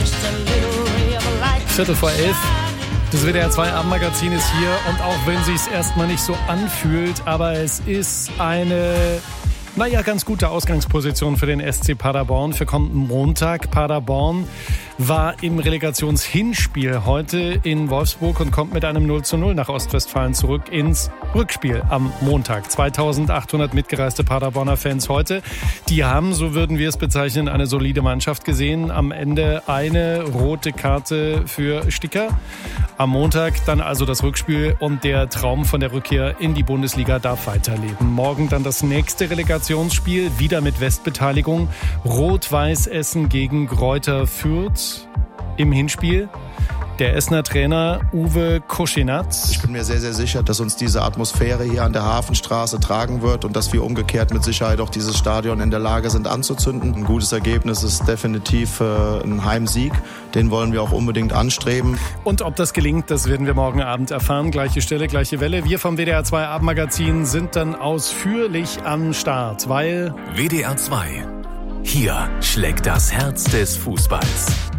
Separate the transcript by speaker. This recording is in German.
Speaker 1: 11:15. Das WDR 2 Abendmagazin ist hier und auch wenn es sich erstmal nicht so anfühlt, aber es ist eine, ganz gute Ausgangsposition für den SC Paderborn für kommenden Montag. Paderborn war im Relegationshinspiel heute in Wolfsburg und kommt mit einem 0:0 nach Ostwestfalen zurück ins Rückspiel am Montag. 2800 mitgereiste Paderborner Fans heute. Die haben, so würden wir es bezeichnen, eine solide Mannschaft gesehen. Am Ende eine rote Karte für Sticker. Am Montag dann also das Rückspiel und der Traum von der Rückkehr in die Bundesliga darf weiterleben. Morgen dann das nächste Relegationsspiel, wieder mit Westbeteiligung. Rot-Weiß Essen gegen Greuther Fürth im Hinspiel. Der Essener Trainer Uwe Koschinatz.
Speaker 2: Ich bin mir sehr, sehr sicher, dass uns diese Atmosphäre hier an der Hafenstraße tragen wird und dass wir umgekehrt mit Sicherheit auch dieses Stadion in der Lage sind anzuzünden. Ein gutes Ergebnis ist definitiv ein Heimsieg. Den wollen wir auch unbedingt anstreben.
Speaker 1: Und ob das gelingt, das werden wir morgen Abend erfahren. Gleiche Stelle, gleiche Welle. Wir vom WDR 2 Abendmagazin sind dann ausführlich am Start, weil...
Speaker 3: WDR 2. Hier schlägt das Herz des Fußballs.